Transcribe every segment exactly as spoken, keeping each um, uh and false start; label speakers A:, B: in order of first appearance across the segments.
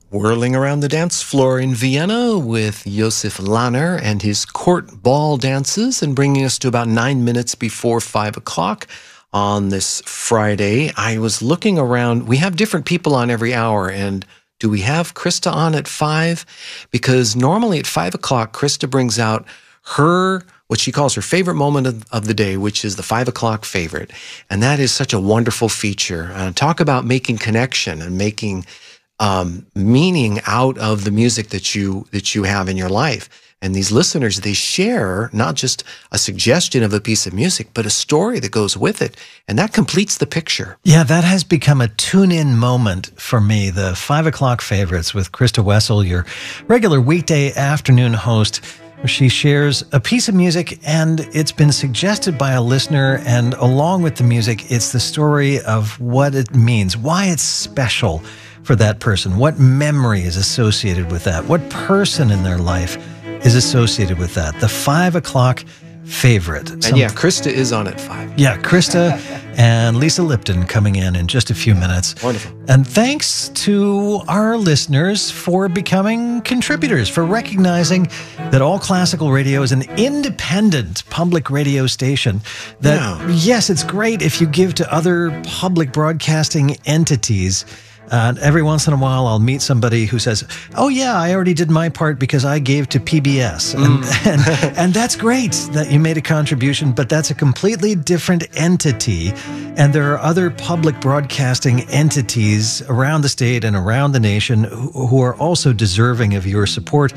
A: whirling around the dance floor in Vienna with Josef Lanner and his court ball dances, and bringing us to about nine minutes before five o'clock on this Friday. I was looking around. We have different people on every hour, and do we have Krista on at five? Because normally at five o'clock, Krista brings out her, what she calls her favorite moment of, of the day, which is the five o'clock favorite. And that is such a wonderful feature. Uh, talk about making connection and making um, meaning out of the music that you, that you have in your life. And these listeners, they share not just a suggestion of a piece of music, but a story that goes with it. And that completes the picture.
B: Yeah, that has become a tune-in moment for me. The five o'clock favorites with Krista Wessel, your regular weekday afternoon host. She shares a piece of music, and it's been suggested by a listener, and along with the music, it's the story of what it means, why it's special for that person, what memory is associated with that, what person in their life is associated with that. The five o'clock favorite.
A: Some, and yeah, Krista is on at five.
B: Yeah, Krista and Lisa Lipton coming in in just a few minutes.
A: Wonderful.
B: And thanks to our listeners for becoming contributors, for recognizing that All Classical Radio is an independent public radio station. That, yeah. Yes, it's great if you give to other public broadcasting entities. Uh, every once in a while, I'll meet somebody who says, oh, yeah, I already did my part because I gave to P B S. And, mm. and, and that's great that you made a contribution, but that's a completely different entity. And there are other public broadcasting entities around the state and around the nation who, who are also deserving of your support.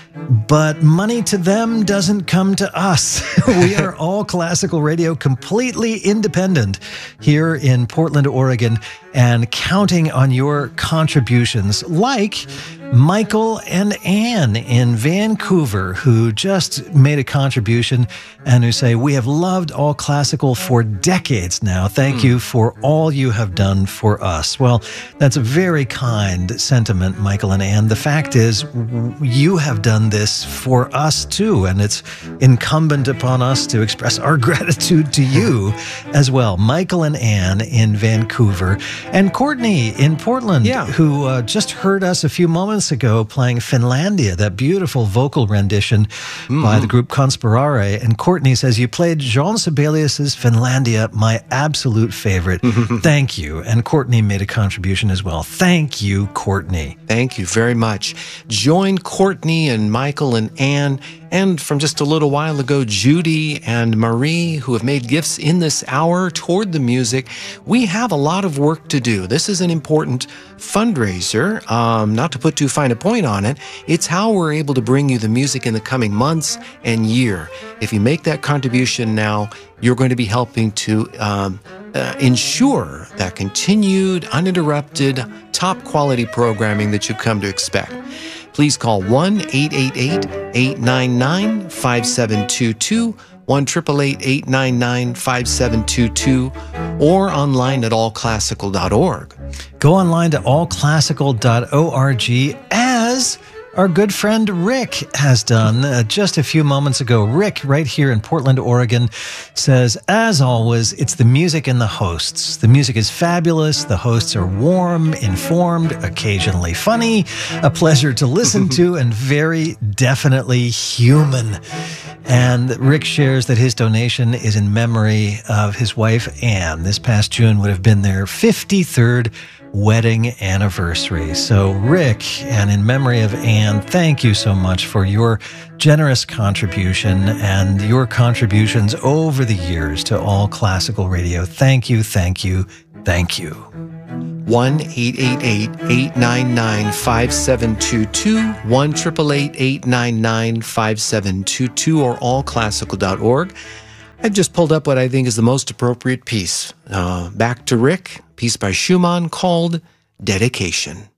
B: But money to them doesn't come to us. We are All Classical Radio, completely independent here in Portland, Oregon, and counting on your contributions, like Michael and Anne in Vancouver, who just made a contribution and who say, we have loved All Classical for decades now. Thank mm. you for all you have done for us. Well, that's a very kind sentiment, Michael and Anne. The fact is, you have done this for us too, and it's incumbent upon us to express our gratitude to you as well. Michael and Anne in Vancouver, and Courtney in Portland,
A: yeah.
B: who uh, just heard us a few moments ago playing Finlandia, that beautiful vocal rendition mm-hmm. by the group Conspirare. And Courtney says, you played Jean Sibelius's Finlandia, my absolute favorite. Thank you. And Courtney made a contribution as well. Thank you, Courtney.
A: Thank you very much. Join Courtney and Michael and Anne, and from just a little while ago, Judy and Marie, who have made gifts in this hour toward the music. We have a lot of work to do. This is an important fundraiser, um, not to put too fine a point on it. It's how we're able to bring you the music in the coming months and year. If you make that contribution now, you're going to be helping to um, uh, ensure that continued, uninterrupted, top quality programming that you've come to expect. Please call one eight eight eight, eight nine nine, five seven two two, one eight eight eight, eight nine nine, five seven two two, or online at all classical dot org.
B: Go online to all classical dot org, as our good friend Rick has done uh, just a few moments ago. Rick, right here in Portland, Oregon, says, as always, it's the music and the hosts. The music is fabulous. The hosts are warm, informed, occasionally funny, a pleasure to listen to, and very definitely human. And Rick shares that his donation is in memory of his wife, Anne. This past June would have been their fifty-third wedding anniversary. So Rick, and in memory of Anne, thank you so much for your generous contribution and your contributions over the years to All Classical Radio. Thank you, thank you, thank you.
A: one eight eight eight, eight nine nine, five seven two two, one eight eight eight, eight nine nine, five seven two two, or all classical dot org. I've just pulled up what I think is the most appropriate piece. Uh, back to Rick, piece by Schumann called Dedication.